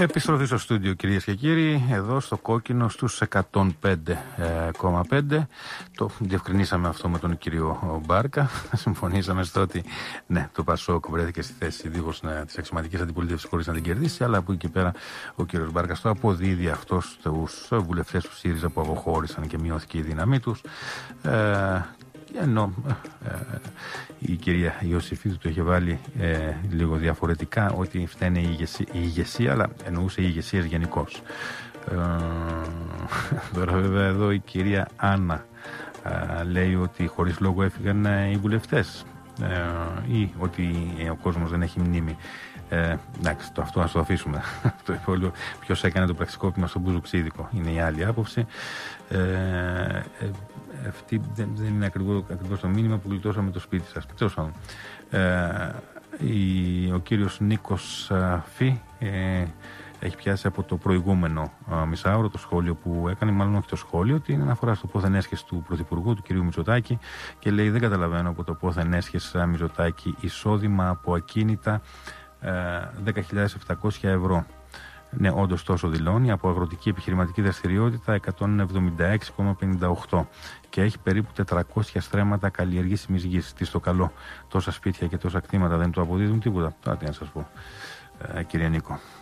Επιστροφή στο στούντιο, κυρίες και κύριοι, εδώ στο Κόκκινο στους 105,5. Το διευκρινίσαμε αυτό με τον κύριο Μπάρκα. Συμφωνήσαμε στο ότι ναι, το Πασόκ βρέθηκε στη θέση δίχως της αξιωματικής αντιπολίτευσης χωρίς να την κερδίσει, αλλά από εκεί και πέρα ο κύριος Μπάρκας το αποδίδει αυτό στους βουλευτές του ΣΥΡΙΖΑ που αποχώρησαν και μειώθηκε η δύναμή τους. Ενώ η κυρία Ιωσήφιδου το είχε βάλει λίγο διαφορετικά, ότι φταίνε η ηγεσία, αλλά εννοούσε οι ηγεσίες γενικώς. Τώρα βέβαια εδώ η κυρία Άννα λέει ότι χωρίς λόγο έφυγαν οι βουλευτές ή ότι ο κόσμος δεν έχει μνήμη. Εντάξει, αυτό ας το αφήσουμε. Το υπόλοιπο, ποιος έκανε το πραξικόπημα στο Μπουζουξίδικο, είναι η άλλη άποψη. Αυτή δεν είναι ακριβώς το μήνυμα που γλιτώσαμε το σπίτι σας. Τέλος πάντων, ο κύριος Νίκος Φι έχει πιάσει από το προηγούμενο μισάωρο το σχόλιο που έκανε, μάλλον όχι το σχόλιο, την αναφορά στο πόθεν έσχες του Πρωθυπουργού, του κυρίου Μητσοτάκη, και λέει: δεν καταλαβαίνω από το πόθεν έσχες Μητσοτάκη εισόδημα από ακίνητα 10.700 ευρώ. Ναι, όντως τόσο δηλώνει. Από αγροτική επιχειρηματική δραστηριότητα 176,58 και έχει περίπου 400 στρέμματα καλλιεργήσιμης γης. Τι στο καλό, τόσα σπίτια και τόσα κτήματα δεν του αποδίδουν τίποτα. Τι να σας πω, κύριε Νίκο.